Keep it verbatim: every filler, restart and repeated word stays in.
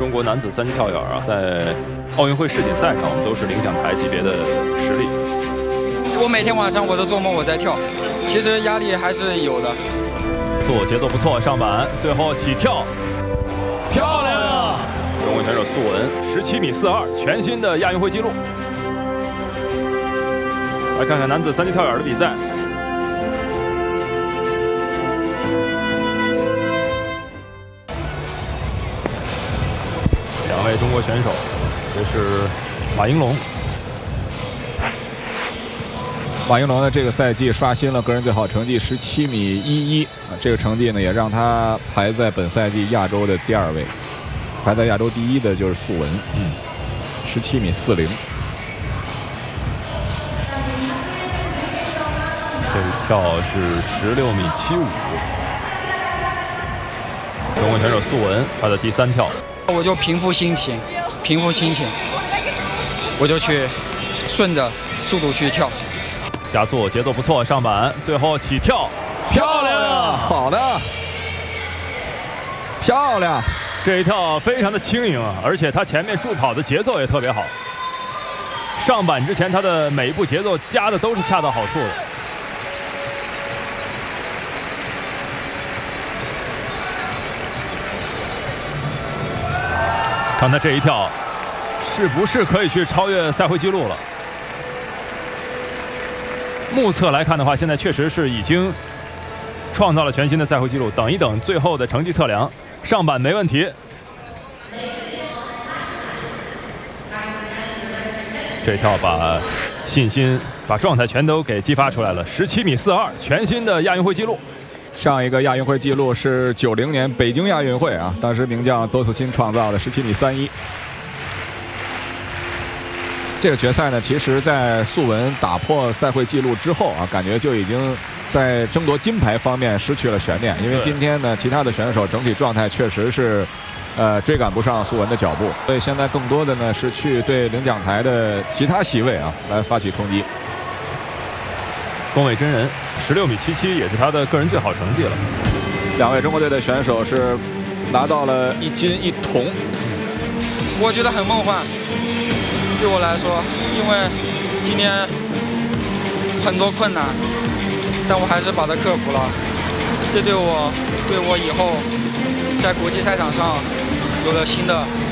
中国男子三级跳远啊，在奥运会世锦赛上，我们都是领奖台级别的实力。 我每天晚上我都做梦我在跳，其实压力还是有的。 错，节奏不错，上板，最后起跳，漂亮！中国选手苏文十七米四二，全新的亚运会纪录。来看看男子三级跳远的比赛。 两位中国选手，这是马应龙。 马应龙呢，这个赛季刷新了个人最好成绩十七米一一啊，这个成绩呢也让他排在本赛季亚洲的第二位，排在亚洲第一的就是苏文，嗯，十七米四零。 这一跳是十六米七五。中国选手苏文，他的第三跳。 我就平复心情，平复心情，我就去顺着速度去跳， 加速节奏不错，上板，最后起跳，漂亮， 好的，漂亮， 这一跳非常的轻盈啊，而且他前面助跑的节奏也特别好，上板之前他的每一步节奏加的都是恰到好处的。 看他这一跳，是不是可以去超越赛会纪录了？目测来看的话，现在确实是已经创造了全新的赛会纪录。等一等最后的成绩测量，上板没问题。这一跳把信心、把状态全都给激发出来了，十七米四二，全新的亚运会纪录。 上一个亚运会纪录是九零年北京亚运会啊，当时名将邹思亲创造的十七米三一。这个决赛呢，其实在苏文打破赛会纪录之后啊，感觉就已经在争夺金牌方面失去了悬念，因为今天呢，其他的选手整体状态确实是，呃，追赶不上苏文的脚步，所以现在更多的呢是去对领奖台的其他席位啊来发起冲击。 宫尾真人十六米七七，也是他的个人最好成绩了。 两位中国队的选手是拿到了一金一铜， 我觉得很梦幻。对我来说，因为今天很多困难，但我还是把它克服了。这对我对我以后在国际赛场上有了新的